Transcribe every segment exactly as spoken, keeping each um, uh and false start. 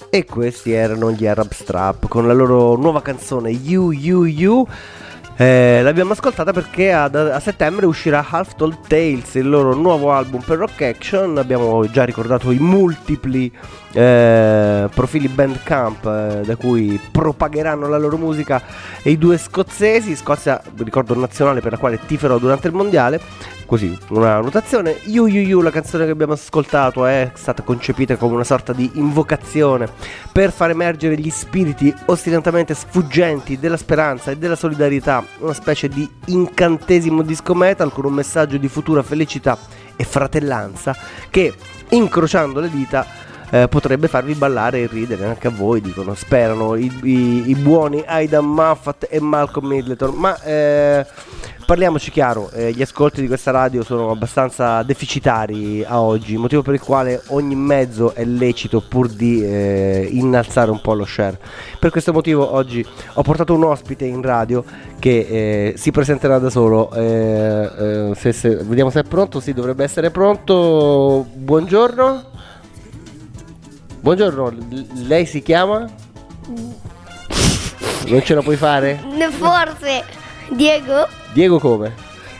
E questi erano gli Arab Strap con la loro nuova canzone You You You. Eh, l'abbiamo ascoltata perché a, a settembre uscirà Half Told Tales, il loro nuovo album per Rock Action. Abbiamo già ricordato i multipli eh, profili Bandcamp eh, da cui propagheranno la loro musica e i due scozzesi. Scozia, ricordo nazionale per la quale tiferò durante il mondiale. Così, una notazione. You You You, la canzone che abbiamo ascoltato, è stata concepita come una sorta di invocazione per far emergere gli spiriti ostinatamente sfuggenti della speranza e della solidarietà, una specie di incantesimo disco metal con un messaggio di futura felicità e fratellanza che, incrociando le dita, eh, potrebbe farvi ballare e ridere anche a voi, dicono, sperano i, i, i buoni Aidan Moffat e Malcolm Middleton. Ma eh, parliamoci chiaro, eh, gli ascolti di questa radio sono abbastanza deficitari a oggi, motivo per il quale ogni mezzo è lecito pur di eh, innalzare un po' lo share. Per questo motivo oggi ho portato un ospite in radio che eh, si presenterà da solo. eh, eh, se, se, vediamo se è pronto. Sì, dovrebbe essere pronto. Buongiorno. Buongiorno, L- lei si chiama? Non ce la puoi fare? Forse Diego? Diego come?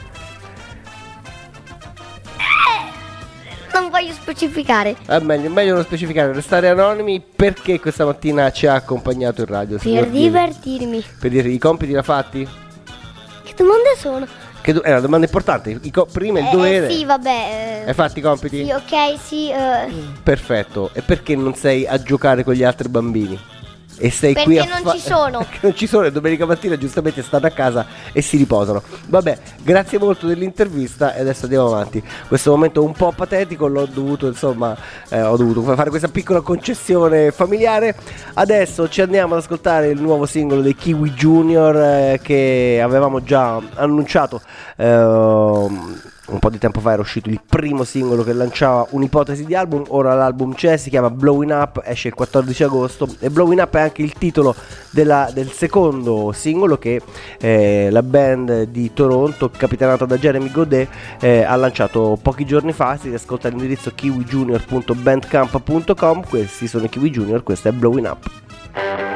Non voglio specificare. È meglio, meglio non specificare, restare anonimi. Perché questa mattina ci ha accompagnato in radio? Per divertirmi. Per dire, i compiti l'ha fatti? Che domande sono? Che do- è una domanda importante. I co- prima il Eh, dovere. sì, vabbè. eh, Hai fatto i compiti? Sì, ok, sì. eh, Perfetto. E perché non sei a giocare con gli altri bambini? E sei Perché qui a non fa- ci sono. Perché non ci sono, e domenica mattina giustamente stanno a casa e si riposano. Vabbè, grazie molto dell'intervista e adesso andiamo avanti. Questo momento un po' patetico l'ho dovuto, insomma, eh, ho dovuto fare questa piccola concessione familiare. Adesso ci andiamo ad ascoltare il nuovo singolo dei Kiwi Junior eh, che avevamo già annunciato eh, un po' di tempo fa. Era uscito il primo singolo che lanciava un'ipotesi di album. Ora l'album c'è, si chiama Blowing Up, esce il quattordici agosto e Blowing Up è anche il titolo della, del secondo singolo che eh, la band di Toronto, capitanata da Jeremy Godet, eh, ha lanciato pochi giorni fa. Si ascolta all'indirizzo kiwi junior punto bandcamp punto com. Questi sono i Kiwi Junior, questo è Blowing Up.